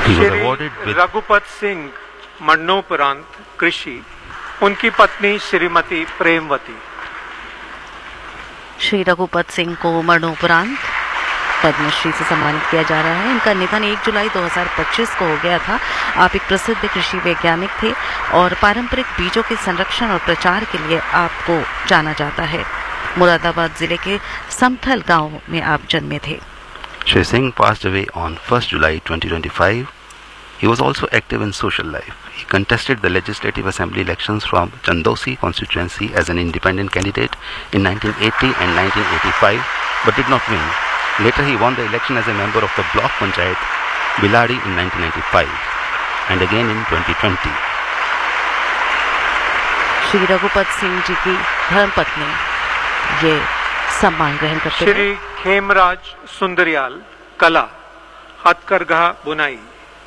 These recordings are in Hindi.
श्री रघुपत सिंह मरणोपरांत कृषि, उनकी पत्नी श्रीमती प्रेमवती। श्री रघुपत सिंह को मरणोपरांत पद्मश्री से सम्मानित किया जा रहा है। इनका निधन 1 जुलाई 2025 को हो गया था। आप एक प्रसिद्ध कृषि वैज्ञानिक थे और पारंपरिक बीजों के संरक्षण और प्रचार के लिए आपको जाना जाता है। मुरादाबाद जिले के समथल गांव में आप जन्मे थे। Shri Singh passed away on 1st July 2025. He was also active in social life. He contested the Legislative Assembly elections from Chandosi constituency as an independent candidate in 1980 and 1985, but did not win. Later he won the election as a member of the Block Panchayat Biladi in 1995 and again in 2020. Shri Raghupat Singh ji की धर्मपत्नी ये सम्मान ग्रहण करते हैं। श्री खेमराज सुंदरियाल, कला, हथकरघा बुनाई।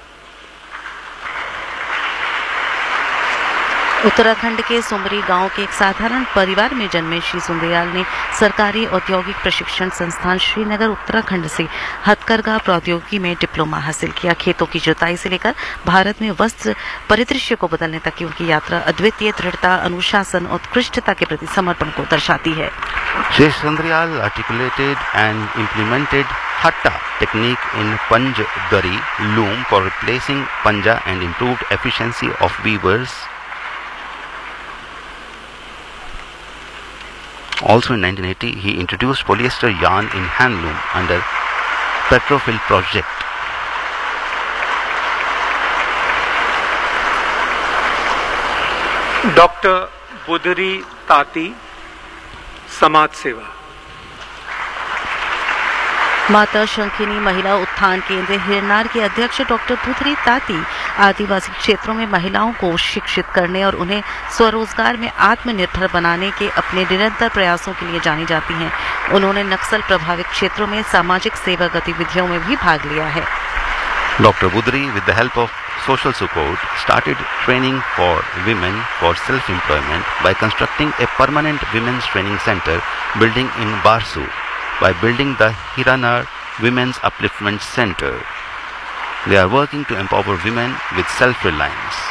उत्तराखंड के सुमरी गांव के एक साधारण परिवार में जन्मे श्री सुंदरियाल ने सरकारी औद्योगिक प्रशिक्षण संस्थान श्रीनगर उत्तराखंड से हथकरघा प्रौद्योगिकी में डिप्लोमा हासिल किया। खेतों की जुताई से लेकर भारत में वस्त्र परिदृश्य को बदलने तक की उनकी यात्रा अद्वितीय दृढ़ता, अनुशासन और उत्कृष्टता के प्रति समर्पण को दर्शाती है। Shri Sundaryal articulated and implemented Hatta technique in Panjgari loom for replacing panja and improved efficiency of weavers. Also in 1980, he introduced polyester yarn in handloom under Petrofill project. Doctor Budhri ताती, समाज सेवा। माता शंखिनी महिला उत्थान केंद्र हिरनार के अध्यक्ष डॉक्टर बुधरी ताती आदिवासी क्षेत्रों में महिलाओं को शिक्षित करने और उन्हें स्वरोजगार में आत्मनिर्भर बनाने के अपने निरंतर प्रयासों के लिए जानी जाती हैं। उन्होंने नक्सल प्रभावित क्षेत्रों में सामाजिक सेवा गतिविधियों में भी भाग लिया है। Dr. Budri, with the help of social support, started training for women for self-employment by constructing a permanent women's training center building in Barsu, by building the Hiranar Women's Upliftment Center. They are working to empower women with self-reliance.